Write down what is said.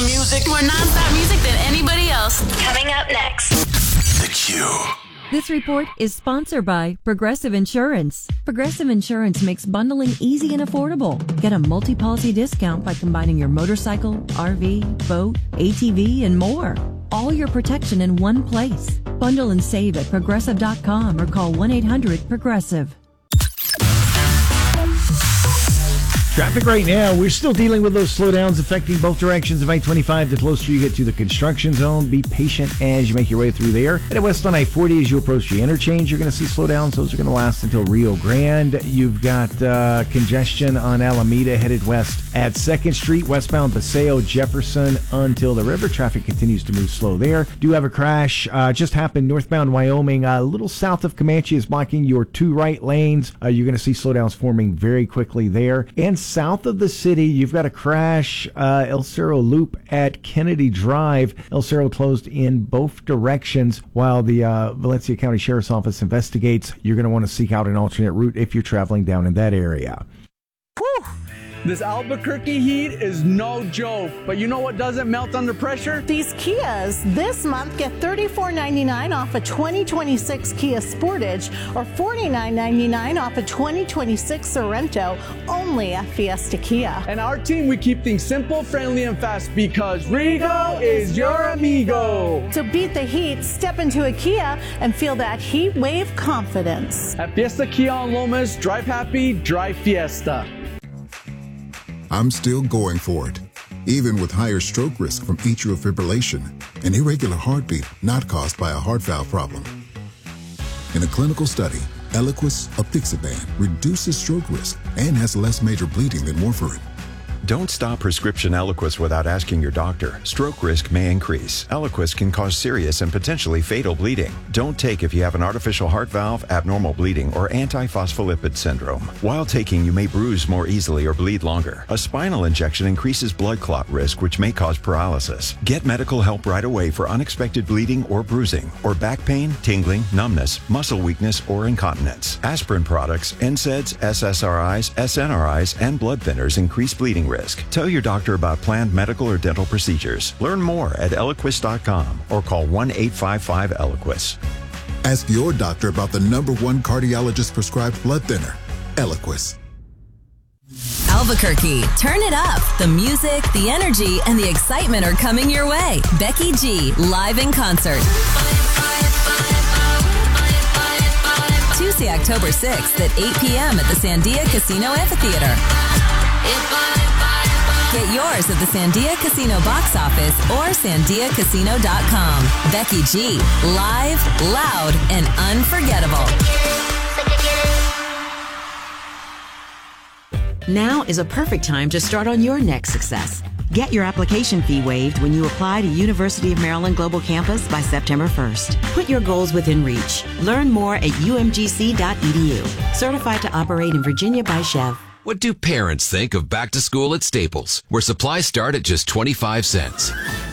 music. More non-stop music than anybody else. Coming up next. The Q. This report is sponsored by Progressive Insurance. Progressive Insurance makes bundling easy and affordable. Get a multi-policy discount by combining your motorcycle, RV, boat, ATV, and more. All your protection in one place. Bundle and save at Progressive.com or call 1-800-PROGRESSIVE. Traffic right now, we're still dealing with those slowdowns affecting both directions of I-25. The closer you get to the construction zone, be patient as you make your way through there. Headed west on I-40 as you approach the interchange, you're going to see slowdowns. Those are going to last until Rio Grande. You've got congestion on Alameda headed west at 2nd Street, westbound Paseo Jefferson until the river. Traffic continues to move slow there. Do have a crash just happened northbound Wyoming, a little south of Comanche is blocking your two right lanes. You're going to see slowdowns forming very quickly there. And south of the city, you've got a crash, El Cerro Loop at Kennedy Drive. El Cerro closed in both directions while the Valencia County Sheriff's Office investigates. You're going to want to seek out an alternate route if you're traveling down in that area. Whew. This Albuquerque heat is no joke, but you know what doesn't melt under pressure? These Kias this month get $34.99 off a 2026 Kia Sportage or $49.99 off a 2026 Sorento, only at Fiesta Kia. And our team, we keep things simple, friendly, and fast because Rigo is your amigo. So beat the heat, step into a Kia, and feel that heat wave confidence. At Fiesta Kia on Lomas, drive happy, drive Fiesta. I'm still going for it, even with higher stroke risk from atrial fibrillation, an irregular heartbeat not caused by a heart valve problem. In a clinical study, Eliquis apixaban reduces stroke risk and has less major bleeding than warfarin. Don't stop prescription Eliquis without asking your doctor. Stroke risk may increase. Eliquis can cause serious and potentially fatal bleeding. Don't take if you have an artificial heart valve, abnormal bleeding, or antiphospholipid syndrome. While taking, you may bruise more easily or bleed longer. A spinal injection increases blood clot risk, which may cause paralysis. Get medical help right away for unexpected bleeding or bruising, or back pain, tingling, numbness, muscle weakness, or incontinence. Aspirin products, NSAIDs, SSRIs, SNRIs, and blood thinners increase bleeding risk. Tell your doctor about planned medical or dental procedures. Learn more at Eliquis.com or call 1-855-ELIQUIS. Ask your doctor about the #1 cardiologist prescribed blood thinner, Eliquis. Albuquerque, turn it up. The music, the energy, and the excitement are coming your way. Becky G, live in concert. Tuesday, October 6th at 8 p.m. at the Sandia Casino Amphitheater. Get yours at the Sandia Casino box office or sandiacasino.com. Becky G, live, loud, and unforgettable. Now is a perfect time to start on your next success. Get your application fee waived when you apply to University of Maryland Global Campus by September 1st. Put your goals within reach. Learn more at umgc.edu. Certified to operate in Virginia by Chev. What do parents think of back to school at Staples, where supplies start at just 25 cents?